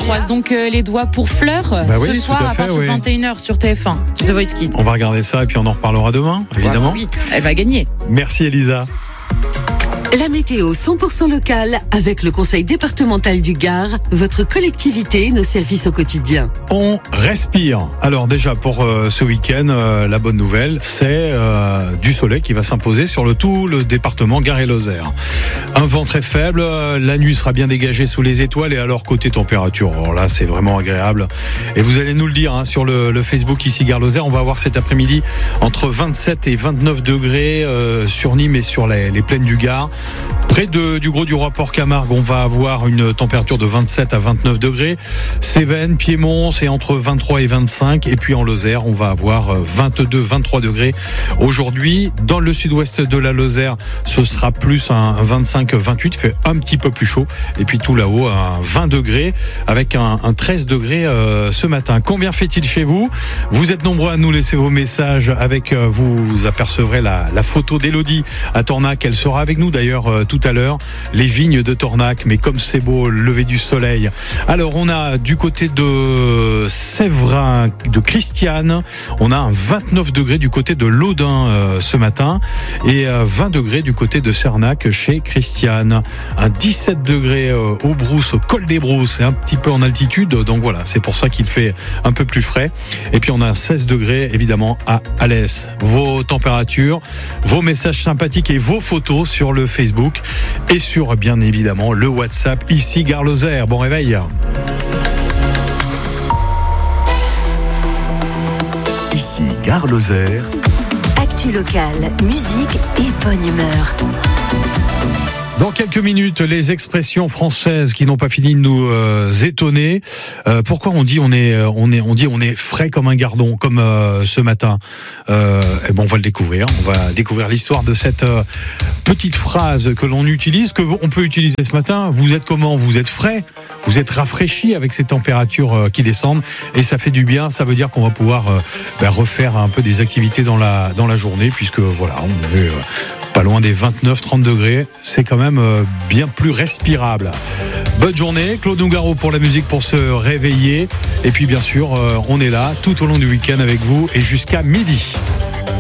croise donc les doigts pour Fleur ce soir à partir de 21h sur TF1, The Voice Kids. On va regarder ça et puis on en reparlera demain, évidemment. Oui, elle va gagner. Merci Elisa. La météo 100% locale avec le Conseil départemental du Gard, votre collectivité, nos services au quotidien. On respire. Alors déjà pour ce week-end, la bonne nouvelle, c'est du soleil qui va s'imposer sur tout le département Gard et Lozère. Un vent très faible, la nuit sera bien dégagée sous les étoiles et alors côté température, alors là c'est vraiment agréable. Et vous allez nous le dire sur le Facebook ici Gard Lozère, on va avoir cet après-midi entre 27 et 29 degrés sur Nîmes et sur les plaines du Gard. Près du Gros du Roi Port-Camargue, on va avoir une température de 27 à 29 degrés. Cévennes, Piémont, c'est entre 23 et 25. Et puis en Lozère, on va avoir 22, 23 degrés. Aujourd'hui, dans le sud-ouest de la Lozère, ce sera plus un 25, 28. Il fait un petit peu plus chaud. Et puis tout là-haut, un 20 degrés avec un 13 degrés ce matin. Combien fait-il chez vous? Vous êtes nombreux à nous laisser vos messages avec, vous apercevrez la photo d'Élodie à Tornac. Elle sera avec nous d'ailleurs tout à l'heure, les vignes de Tornac, mais comme c'est beau, le lever du soleil. Alors on a du côté de Séverin, de Christiane, on a un 29 degrés du côté de Laudun ce matin et 20 degrés du côté de Cernac chez Christiane. Un 17 degrés aux Brousses, au col des Brousses, et un petit peu en altitude, donc voilà, c'est pour ça qu'il fait un peu plus frais. Et puis on a 16 degrés évidemment à Alès. Vos températures, vos messages sympathiques et vos photos sur le Facebook et sur bien évidemment le WhatsApp ici Gard Lozère. Bon réveil. Ici Gard Lozère. Actu locale, musique et bonne humeur. Dans quelques minutes, les expressions françaises qui n'ont pas fini de nous étonner. Pourquoi on dit on est frais comme un gardon, comme ce matin. Et bon, on va le découvrir. On va découvrir l'histoire de cette petite phrase que l'on utilise, que on peut utiliser ce matin. Vous êtes comment? Vous êtes frais? Vous êtes rafraîchi avec ces températures qui descendent et ça fait du bien. Ça veut dire qu'on va pouvoir refaire un peu des activités dans la journée, puisque voilà, on est pas loin des 29-30 degrés. C'est quand même bien plus respirable. Bonne journée, Claude Nougaro pour la musique pour se réveiller. Et puis bien sûr, on est là tout au long du week-end avec vous et jusqu'à midi.